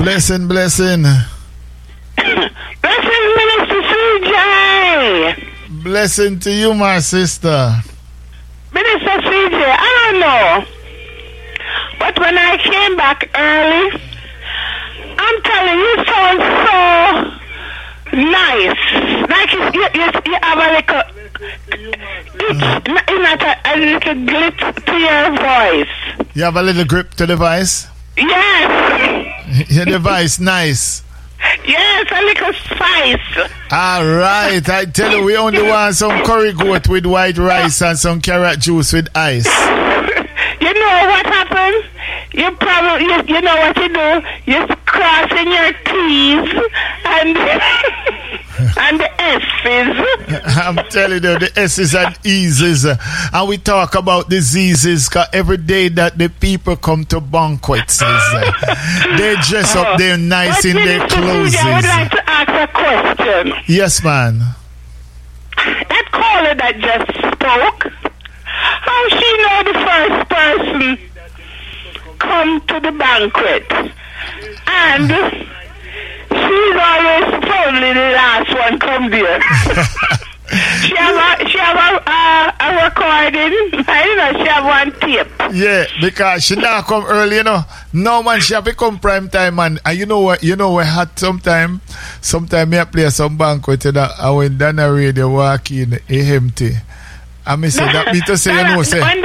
Blessing. Blessing, Minister CJ. Blessing to you, my sister. Minister CJ, I don't know. But when I came back early, I'm telling you, sound so nice. Like you have a little, a little glit to your voice. You have a little grip to the voice? Yes. Your device, nice. Yes, a little spice. All right, I tell you, we only want some curry goat with white rice and some carrot juice with ice. You know what happened? You probably, you know what you do? You're crossing your T's and and the S's. I'm telling you, the S's and E's. And we talk about diseases, because every day that the people come to banquets, they dress up, they're nice in their clothes. I would like to ask a question. Yes, man. That caller that just spoke, how she know the first person come to the banquet? And she's always probably the last one come there. She have a recording. She have one tape. Yeah, because she now come early, No, man, she have to come prime time, man. And you know what had sometime me play some banquet, and when Dana radio walk in, empty. I may say that me to say, say. When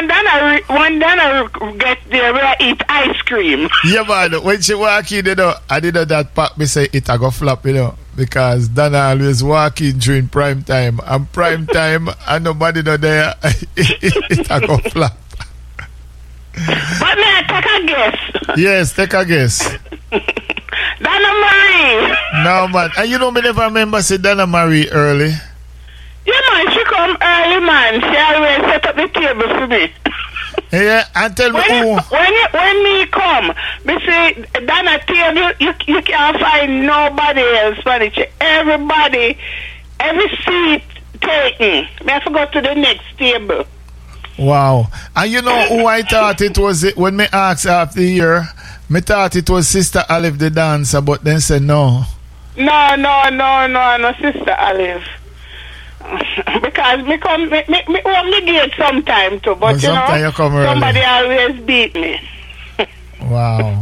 Dana get there, we eat ice cream. Yeah, man. When she walk in, I did that pack. Me say it a go flop, because Dana always walk in during prime time, and prime time, and nobody there. It a go flop. But may I take a guess? Yes, take a guess. Dana Marie. No, man. And me never remember say Dana Marie early. Yeah, man, she come early, man. She always set up the table for me. Yeah, and tell me who. When me come, me say, Dana table, you can't find nobody else furniture. Everybody, every seat taken. Me have to go to the next table. Wow. And you know who I thought it was when me asked after the year, me thought it was Sister Olive the dancer, but then said no. No, Sister Olive. Because me get sometime too, but somebody always beat me. Wow.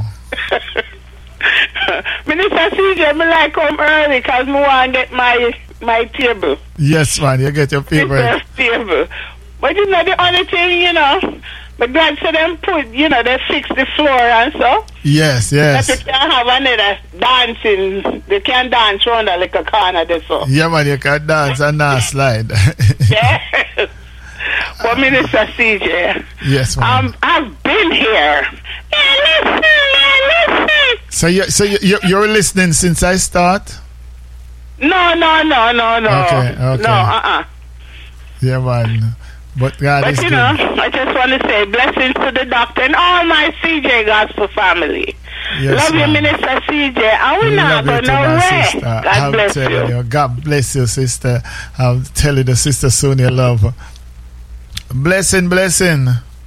Minister CJ, me like come early because me want to get my table. Yes, man, you get your favorite table. But the only thing, but God said them put, they fix the floor and so. Yes. That you can't have another dancing. They can't dance around like a corner there, so. Yeah, man, you can dance and not slide. Yes. But Minister CJ. Yes, man. I've been here. Yeah, listen. So you're listening since I start? No. Okay. No, Yeah, man. But God is good. I just want to say blessings to the doctor and all my CJ Gospel family. Yes, love you, Minister CJ. I will not go nowhere. God bless you. God bless you, sister. I'm telling the Sister Sonia love. Blessing. Blessing,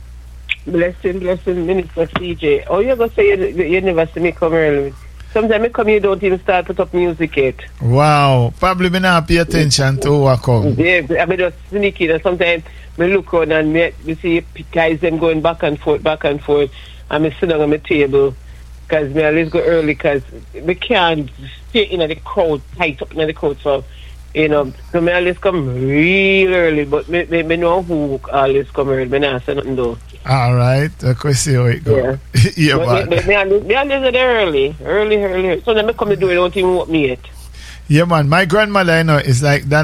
Minister CJ. Oh, you're going to say you never see me come early. Sometimes I come, you don't even start to put up music yet. Wow. Probably me not pay attention to who I come. Yeah, I be just sneaking, and sometimes I look on and me see guys them going back and forth, and I sit down on my table because I always go early because we can't stay in the crowd, tight up in the crowd, so so I always come real early, but me know who always come early, I not say nothing though. All right, okay, see how it goes. Yeah, but me always there early. So then I come to do it, don't even want me yet. Yeah, man, my grandmother, is like that.